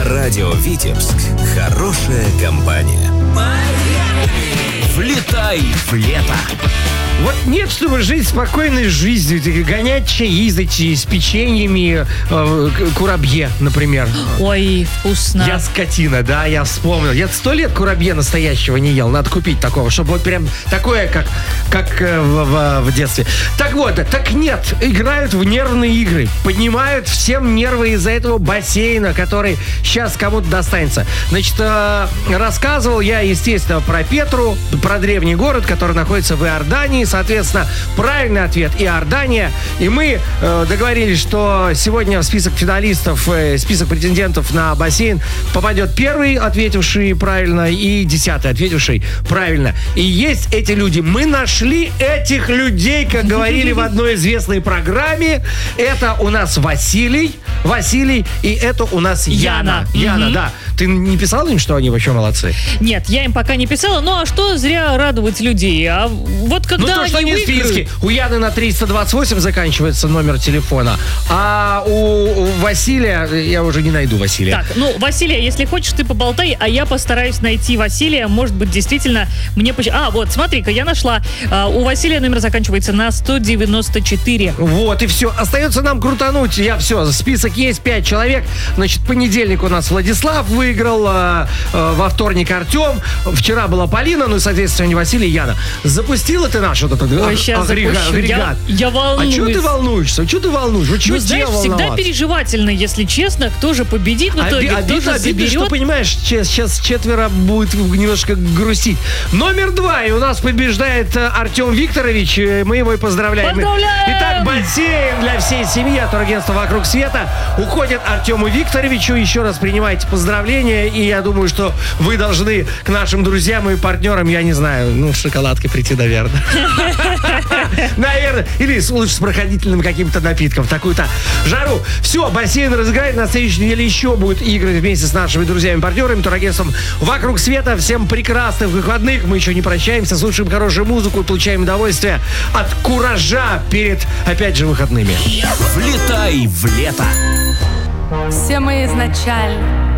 На радио «Витебск» хорошая компания. Влетай в лето. Вот нет, чтобы жить спокойной жизнью, гонять чаи с печеньями, курабье, например. Ой, вкусно. Я скотина, да, я вспомнил. Я 100 лет курабье настоящего не ел. Надо купить такого, чтобы вот прям такое, как в детстве. Так вот, так нет, играют в нервные игры. Поднимают всем нервы из-за этого бассейна, который сейчас кому-то достанется. Значит, рассказывал я, естественно, про Петру, про древний город, который находится в Иордании. Соответственно, правильный ответ Иордания. И мы договорились, что сегодня в список финалистов, список претендентов на бассейн попадет первый, ответивший правильно, и 10-й, ответивший правильно. И есть эти люди. Мы нашли этих людей, как говорили в одной известной программе. Это у нас Василий, и это у нас Яна. Яна, да. Ты не писала им, что они вообще молодцы? Нет, я им пока не писала. Ну, а что зря радовать людей? А вот когда то, что они в списке. У Яны на 328 заканчивается номер телефона, а у Василия... Я уже не найду Василия. Так, ну, Василия, если хочешь, ты поболтай, а я постараюсь найти Василия. Может быть, действительно, мне... вот, смотри-ка, я нашла. У Василия номер заканчивается на 194. Вот, и все. Остается нам крутануть. Список есть, 5 человек. Значит, понедельник у нас Владислав выиграл, во вторник Артем, вчера была Полина, ну и, соответственно, не Василий, Яна. Запустила ты наш вот этот агрегат? Я волнуюсь. А что ты волнуешься? Вы что знаешь, всегда переживательно, если честно, кто же победит в итоге, кто же заберет. Что, понимаешь, сейчас четверо будет немножко грустить. Номер 2, и у нас побеждает Артем Викторович, мы его и поздравляем. Итак, бассейн для всей семьи от агентства «Вокруг света» уходит Артему Викторовичу. Еще раз принимайте поздравления, и я думаю, что вы должны к нашим друзьям и партнерам, я не знаю, с шоколадкой прийти, наверное. Наверное. Или лучше с прохладительным каким-то напитком в такую-то жару. Все, бассейн разыграет. На следующей неделе еще будут игры вместе с нашими друзьями и партнерами, турагентством «Вокруг света». Всем прекрасных выходных. Мы еще не прощаемся. Слушаем хорошую музыку и получаем удовольствие от куража перед, опять же, выходными. Влетай в лето. Все мы изначально